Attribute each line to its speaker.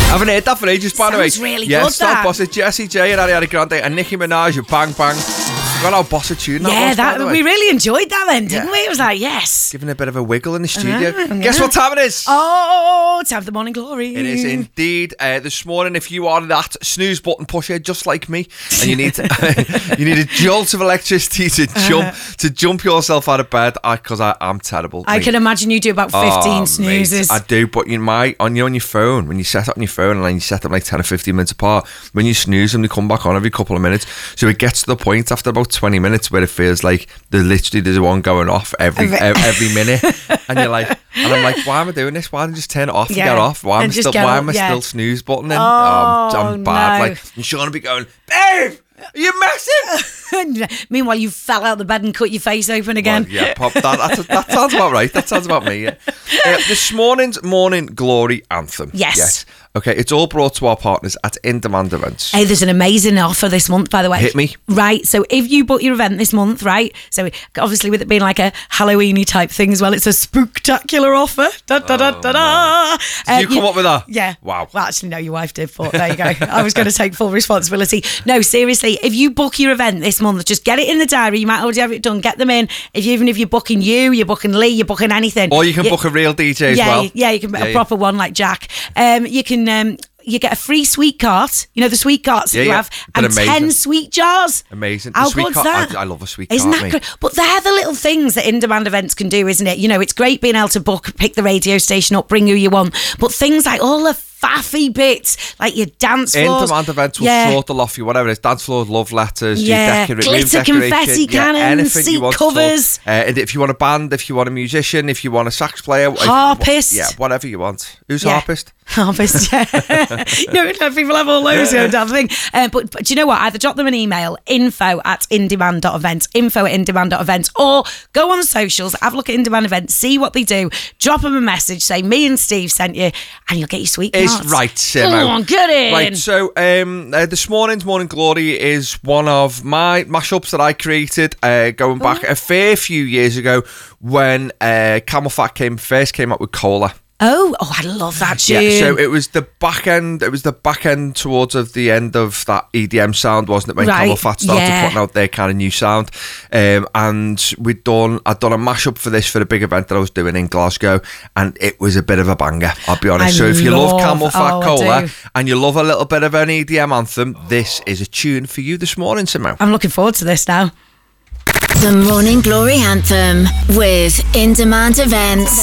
Speaker 1: haven't heard that for ages, by the way.
Speaker 2: Sounds really
Speaker 1: yeah,
Speaker 2: good,
Speaker 1: Stop
Speaker 2: that.
Speaker 1: Bossa, Jessie J and Ariana Grande and Nicki Minaj and Bang Bang. Forgot how boss a tune that was, by the way.
Speaker 2: We really enjoyed that then, didn't
Speaker 1: Yeah.
Speaker 2: we? It was like, yes.
Speaker 1: Giving a bit of a wiggle in the studio.
Speaker 2: Yeah.
Speaker 1: Guess what time it is?
Speaker 2: Oh, time for the morning glory.
Speaker 1: It is indeed. This morning, if you are that snooze button pusher just like me, and you need you need a jolt of electricity to jump yourself out of bed, because I am terrible.
Speaker 2: I can imagine you do about 15 snoozes.
Speaker 1: Mate, I do, but on your phone, when you set up on your phone and then you set them like 10 or 15 minutes apart, when you snooze them, they come back on every couple of minutes. So it gets to the point after about 20 minutes where it feels like there's one going off every minute, and you're like, and I'm like, why am I doing this? Why don't I just turn it off and get off? Why am I still snooze buttoning? I'm bad.
Speaker 2: No.
Speaker 1: Like, and Sean will be going, babe, are you messing?
Speaker 2: Meanwhile, you fell out of the bed and cut your face open again.
Speaker 1: Well, yeah, pop that sounds about right. That sounds about me. Yeah. This morning's morning glory anthem.
Speaker 2: Yes.
Speaker 1: Okay, it's all brought to our partners at In Demand Events.
Speaker 2: Hey, there's an amazing offer this month, by the way.
Speaker 1: Hit me.
Speaker 2: Right, so if you book your event this month, right, so obviously with it being like a Halloween-y type thing as well, it's a spooktacular offer. Da, da, da, da, da.
Speaker 1: Did you come up with that?
Speaker 2: Yeah.
Speaker 1: Wow.
Speaker 2: Well, actually, no, your wife did, but there you go. I was going to take full responsibility. No, seriously, if you book your event this month, just get it in the diary. You might already have it done. Get them in. Even if you're booking you're booking Lee, you're booking anything.
Speaker 1: Or you can book a real DJ as well.
Speaker 2: Yeah, you can a proper one like Jack. You can... you get a free sweet cart. You know the sweet carts that you have, and 10 sweet jars.
Speaker 1: Amazing.
Speaker 2: How
Speaker 1: sweet
Speaker 2: good's
Speaker 1: cart,
Speaker 2: that?
Speaker 1: I love a sweet
Speaker 2: Isn't
Speaker 1: cart.
Speaker 2: That great? But they're the little things that in-demand events can do, isn't it? You know, it's great being able to pick the radio station up, bring who you want, but things like all the faffy bits, like your dance floors.
Speaker 1: In-demand events will sort the lot for you, whatever it is. Dance floors, love letters,
Speaker 2: glitter, confetti cannons, seat covers.
Speaker 1: And if you want a band, if you want a musician, if you want a sax player,
Speaker 2: harpist.
Speaker 1: Whatever you want. Who's harpist?
Speaker 2: Harpist, yeah. People have all those damn thing. But do you know what? Either drop them an email, info@indemand.events, info@indemand.events, or go on socials, have a look at In-Demand Events, see what they do, drop them a message, say me and Steve sent you, and you'll get your sweet cards.
Speaker 1: Right, Simo.
Speaker 2: Come on, get in.
Speaker 1: Right, so this morning's Morning Glory is one of my mashups that I created going back a fair few years ago when Camel Fat first came up with Cola.
Speaker 2: Oh, I love that tune.
Speaker 1: Yeah, so it was the back end. It was the back end towards the end of that EDM sound, wasn't it? When Camel Fat started putting out their kind of new sound, and I'd done a mashup for this for the big event that I was doing in Glasgow, and it was a bit of a banger. I'll be honest. So if you love Camel Fat Cola and you love a little bit of an EDM anthem, this is a tune for you this morning, Simo.
Speaker 2: I'm looking forward to this now.
Speaker 3: The Morning Glory Anthem with In Demand Events.